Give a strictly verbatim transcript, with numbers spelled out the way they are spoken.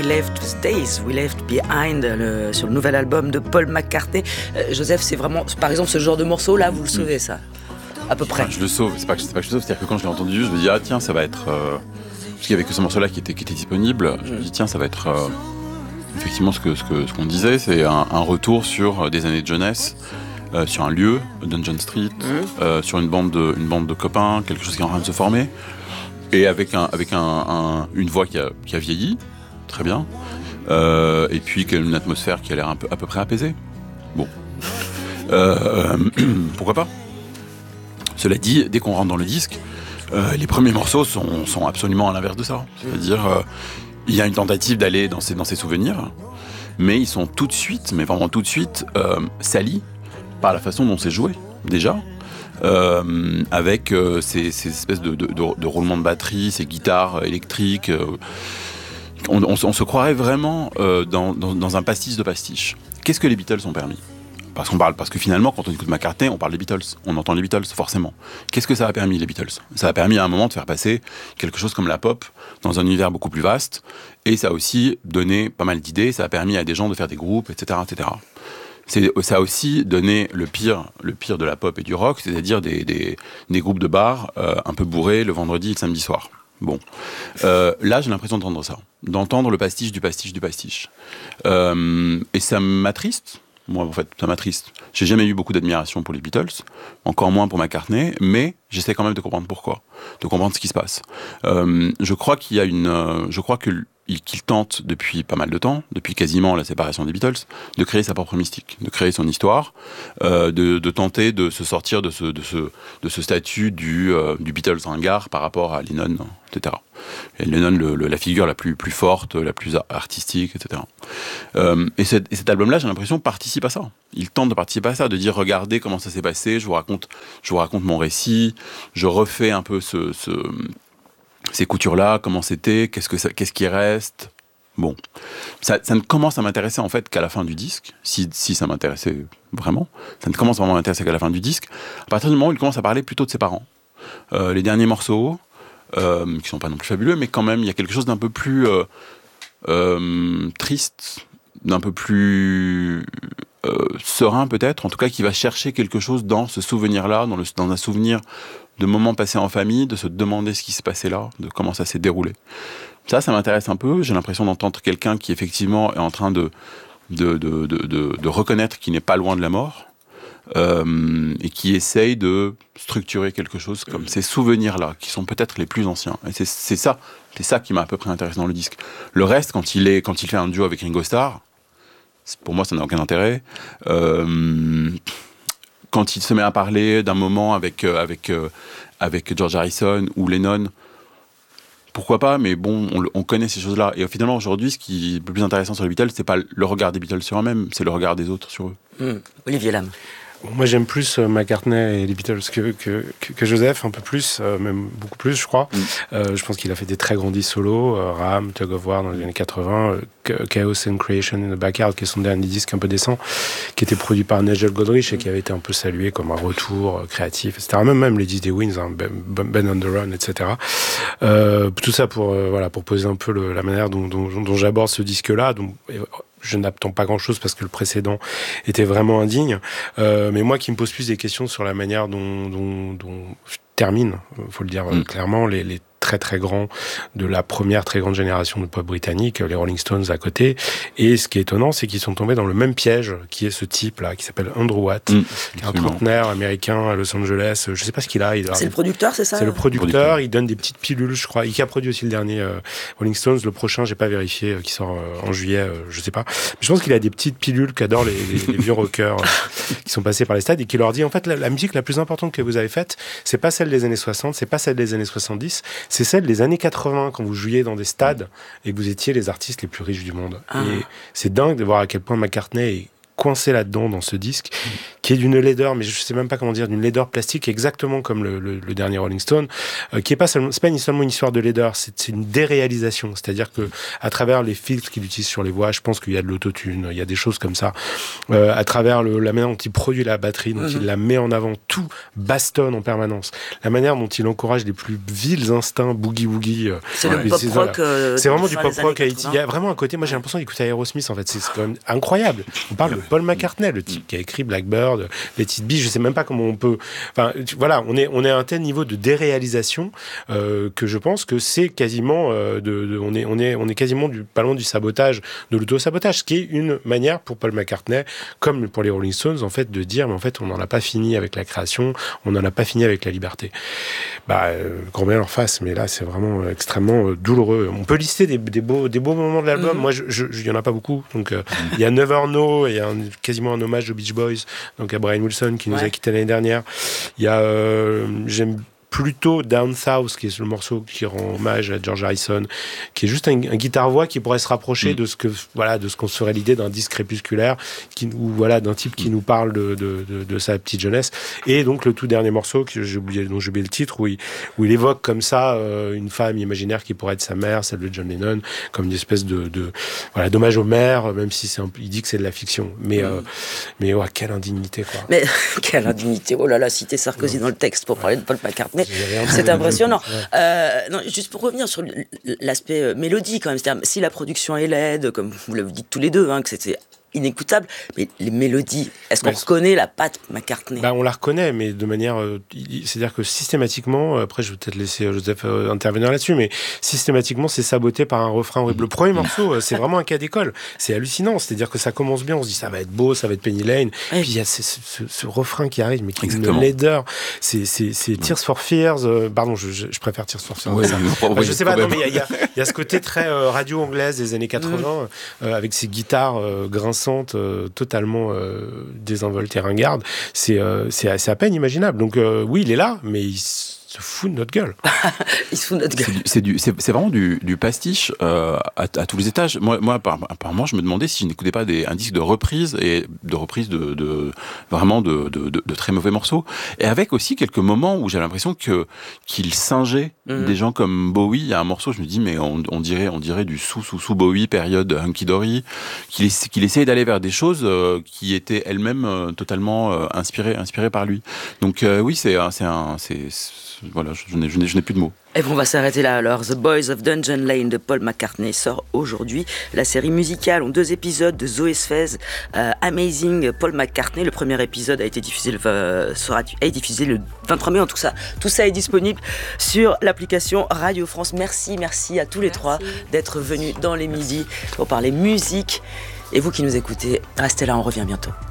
We Left Stays, We Left Behind, le, sur le nouvel album de Paul McCartney. Euh, Joseph, c'est vraiment, par exemple, ce genre de morceau-là, vous le sauvez, ça, à peu près. Enfin, je le sauve, c'est pas, que, c'est pas que je le sauve, c'est-à-dire que quand je l'ai entendu, je me dis, ah tiens, ça va être... Euh... Parce qu'il y avait que ce morceau-là qui était, qui était disponible, je me dis, tiens, ça va être... Euh... Effectivement, ce, que, ce, que, ce qu'on disait, c'est un, un retour sur des années de jeunesse, euh, sur un lieu, Dungeon Street, mmh. euh, sur une bande, de, une bande de copains, quelque chose qui est en train de se former, et avec, un, avec un, un, une voix qui a, qui a vieilli, très bien, euh, et puis une atmosphère qui a l'air un peu, à peu près apaisée. Bon. Euh, pourquoi pas ? Cela dit, dès qu'on rentre dans le disque, euh, les premiers morceaux sont, sont absolument à l'inverse de ça. C'est-à-dire... Euh, il y a une tentative d'aller dans ses, dans ses souvenirs, mais ils sont tout de suite, mais vraiment tout de suite, euh, salis par la façon dont c'est joué, déjà, euh, avec euh, ces, ces espèces de, de, de, de roulements de batterie, ces guitares électriques. Euh, on, on, on se croirait vraiment euh, dans, dans, dans un pastis de pastiche. Qu'est-ce que les Beatles ont permis ? Parce qu'on parle, parce que finalement, quand on écoute McCartney, on parle des Beatles, on entend les Beatles, forcément. Qu'est-ce que ça a permis, les Beatles ? Ça a permis à un moment de faire passer quelque chose comme la pop dans un univers beaucoup plus vaste, et ça a aussi donné pas mal d'idées, ça a permis à des gens de faire des groupes, et cetera, et cetera. C'est, ça a aussi donné le pire, le pire de la pop et du rock, c'est-à-dire des, des, des groupes de bars euh, un peu bourrés le vendredi et le samedi soir. Bon, euh, là j'ai l'impression d'entendre ça, d'entendre le pastiche du pastiche du pastiche, euh, et ça m'attriste. Moi, en fait, ça m'attriste. J'ai jamais eu beaucoup d'admiration pour les Beatles, encore moins pour McCartney, mais j'essaie quand même de comprendre pourquoi, de comprendre ce qui se passe. Euh, je crois qu'il y a une, euh, je crois que qu'il tente depuis pas mal de temps, depuis quasiment la séparation des Beatles, de créer sa propre mystique, de créer son histoire, euh, de, de tenter de se sortir de ce, de ce, de ce statut du, euh, du Beatles ringard par rapport à Lennon, et cetera. Et Lennon, le, le, la figure la plus, plus forte, la plus artistique, et cetera. Euh, et, cet, et cet album-là, j'ai l'impression, participe à ça. Il tente de participer à ça, de dire, regardez comment ça s'est passé, je vous raconte, je vous raconte mon récit, je refais un peu ce... ce ces coutures-là, comment c'était, qu'est-ce, que ça, qu'est-ce qui reste. Bon, ça, ça ne commence à m'intéresser en fait qu'à la fin du disque, si, si ça m'intéressait vraiment. Ça ne commence vraiment à m'intéresser qu'à la fin du disque. À partir du moment où il commence à parler plutôt de ses parents. Euh, les derniers morceaux, euh, qui ne sont pas non plus fabuleux, mais quand même, il y a quelque chose d'un peu plus euh, euh, triste, d'un peu plus euh, serein peut-être, en tout cas qui va chercher quelque chose dans ce souvenir-là, dans, le, dans un souvenir de moments passés en famille, de se demander ce qui s'est passé là, de comment ça s'est déroulé. Ça, ça m'intéresse un peu. J'ai l'impression d'entendre quelqu'un qui, effectivement, est en train de, de, de, de, de, de reconnaître qu'il n'est pas loin de la mort euh, et qui essaye de structurer quelque chose comme ces souvenirs-là, qui sont peut-être les plus anciens. Et c'est, c'est ça, c'est ça qui m'a à peu près intéressé dans le disque. Le reste, quand il, est, quand il fait un duo avec Ringo Starr, pour moi, ça n'a aucun intérêt. Euh... Quand il se met à parler d'un moment avec, euh, avec, euh, avec George Harrison ou Lennon, pourquoi pas, mais bon, on, on connaît ces choses-là. Et finalement, aujourd'hui, ce qui est le plus intéressant sur les Beatles, c'est pas le regard des Beatles sur eux-mêmes, c'est le regard des autres sur eux. Mmh. Olivier Lam. Moi, j'aime plus euh, McCartney et les Beatles que, que, que, que Joseph, un peu plus, euh, même beaucoup plus, je crois. Mm. Euh, je pense qu'il a fait des très grands disques solos, euh, Ram, Tug of War dans les années quatre-vingts, euh, Chaos and Creation in the Backyard, qui est son dernier disque un peu décent, qui était produit par Nigel Godrich et qui avait été un peu salué comme un retour euh, créatif, et cetera. Même, même les disques des Wings, hein, Ben, Ben on the Run, et cetera. Euh, tout ça pour, euh, voilà, pour poser un peu le, la manière dont, dont, dont j'aborde ce disque-là. Donc, je n'attends pas grand-chose parce que le précédent était vraiment indigne. Euh, mais moi, qui me pose plus des questions sur la manière dont, dont, dont je termine, il faut le dire mmh. clairement, les, les très très grands de la première très grande génération de pop britannique, les Rolling Stones à côté. Et ce qui est étonnant, c'est qu'ils sont tombés dans le même piège, qui est ce type-là, qui s'appelle Andrew Watt, mmh, qui est un trentenaire américain à Los Angeles. Je sais pas ce qu'il a. Il a c'est le producteur, c'est ça? C'est le producteur. producteur. Il donne des petites pilules, je crois. Il qui a produit aussi le dernier euh, Rolling Stones. Le prochain, j'ai pas vérifié, euh, qui sort euh, en juillet, euh, je sais pas. Mais je pense qu'il a des petites pilules qu'adorent les, les, les vieux rockers euh, qui sont passés par les stades et qui leur dit, en fait, la, la musique la plus importante que vous avez faite, c'est pas celle des années soixante, c'est pas celle des années soixante-dix, c'est celle des années quatre-vingts, quand vous jouiez dans des stades et que vous étiez les artistes les plus riches du monde. Ah. Et c'est dingue de voir à quel point McCartney est coincé là-dedans, dans ce disque, qui qui est d'une laideur, mais je sais même pas comment dire, d'une laideur plastique exactement comme le, le, le dernier Rolling Stone, euh, qui est pas seulement, c'est pas seulement une histoire de laideur, c'est, c'est une déréalisation. C'est-à-dire que à travers les filtres qu'il utilise sur les voix, je pense qu'il y a de l'autotune, il y a des choses comme ça. Euh, à travers le, la manière dont il produit la batterie, dont mmh. il la met en avant, tout bastonne en permanence. La manière dont il encourage les plus vils instincts boogie-woogie. Euh, c'est le pop-rock. Euh, c'est vraiment du pop-rock. Il y a vraiment un côté, moi j'ai l'impression d'écouter Aerosmith en fait, c'est, c'est quand même incroyable. On parle de Paul McCartney, le type qui a écrit Blackbird, Let It Be, je sais même pas comment on peut... Enfin, tu, voilà, on est, on est à un tel niveau de déréalisation euh, que je pense que c'est quasiment... Euh, de, de, on, est, on, est, on est quasiment du, pas loin du sabotage, de l'auto-sabotage, ce qui est une manière pour Paul McCartney, comme pour les Rolling Stones, en fait, de dire, mais en fait, on n'en a pas fini avec la création, on n'en a pas fini avec la liberté. Bah, euh, grand bien leur face, mais là, c'est vraiment euh, extrêmement euh, douloureux. On peut lister des, des, beaux, des beaux moments de l'album. Mm-hmm. Moi, il y en a pas beaucoup. Donc, euh, il y a Never Know, il y a un, quasiment un hommage aux Beach Boys, donc à Brian Wilson, qui nous ouais. a quittés l'année dernière. Il y a, euh, j'aime plutôt Down South, qui est le morceau qui rend hommage à George Harrison, qui est juste un, un guitare-voix qui pourrait se rapprocher mmh. de ce que voilà de ce qu'on serait l'idée d'un disque crépusculaire, qui, ou voilà d'un type qui mmh. nous parle de, de, de, de sa petite jeunesse. Et donc le tout dernier morceau que j'ai oublié, dont j'ai oublié le titre, où il, où il évoque comme ça euh, une femme imaginaire qui pourrait être sa mère, celle de John Lennon, comme une espèce de, de voilà d'hommage aux mères, même si c'est un, il dit que c'est de la fiction. Mais mmh. euh, mais ouais, quelle indignité quoi. Mais quelle indignité. Oh là là, citer Sarkozy ouais. dans le texte pour parler de Paul McCartney. C'est impressionnant. Ouais. Euh, non, juste pour revenir sur l'aspect euh, mélodie, quand même. C'est-à-dire, si la production est laide, comme vous l'avez dit tous les deux, hein, que c'était inécoutable, mais les mélodies, est-ce qu'on mais reconnaît la patte McCartney ? Bah, on la reconnaît, mais de manière... Euh, c'est-à-dire que systématiquement, après je vais peut-être laisser Joseph euh, intervenir là-dessus, mais systématiquement c'est saboté par un refrain horrible. Le premier morceau, euh, c'est vraiment un cas d'école. C'est hallucinant, c'est-à-dire que ça commence bien, on se dit ça va être beau, ça va être Penny Lane, oui. puis il y a ce, ce, ce refrain qui arrive, mais qui est une laideur. C'est, c'est, c'est Tears for Fears, euh, pardon, je, je, je préfère Tears for Fears. Ouais, ça. Enfin, je sais pas, non, mais il y, y, y a ce côté très euh, radio anglaise des années quatre-vingts, mm. euh, avec ces guitares euh, grinçantes, euh, totalement euh, désinvolte et ringarde, c'est, euh, c'est, c'est à peine imaginable. Donc euh, oui, il est là, mais il se fout de notre gueule. Il se fout de notre gueule. C'est, du, c'est, du, c'est, c'est vraiment du, du pastiche euh, à, à tous les étages. Moi, moi apparemment, je me demandais si je n'écoutais pas des, un disque de reprise, et de reprise de, de vraiment de, de, de, de très mauvais morceaux. Et avec aussi quelques moments où j'avais l'impression que, qu'il singeait mmh. des gens comme Bowie. Il y a un morceau, je me dis, mais on, on, dirait, on dirait du sous-sous-sous-Bowie, période hunky-dory, qu'il, qu'il essayait d'aller vers des choses euh, qui étaient elles-mêmes euh, totalement euh, inspirées, inspirées par lui. Donc euh, oui, c'est, c'est un... C'est, c'est, voilà, je n'ai, je, n'ai, je n'ai plus de mots. Et bon, on va s'arrêter là alors. The Boys of Dungeon Lane de Paul McCartney sort aujourd'hui. La série musicale en deux épisodes de Zoé Sfez, euh, Amazing Paul McCartney. Le premier épisode a été diffusé le, euh, sera a été diffusé le vingt-trois mai. En tout ça, tout ça est disponible sur l'application Radio France. Merci, merci à tous les merci. trois d'être venus dans les midis pour parler musique. Et vous qui nous écoutez, restez là, on revient bientôt.